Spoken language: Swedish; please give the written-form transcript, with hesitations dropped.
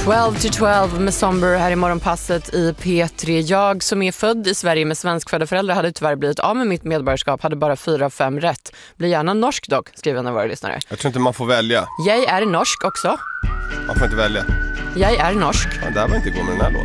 12 to 12 med Somber här i morgonpasset i P3. Jag som är född i Sverige med svenskfödda föräldrar hade tyvärr blivit av med mitt medborgarskap, hade bara 4 av 5 rätt. Blir gärna norsk dock, skriver en av våra lyssnare. Jag tror inte man får välja. Jag är norsk också. Man får inte välja. Jag är norsk. Ja, det här var inte gå med den här låten.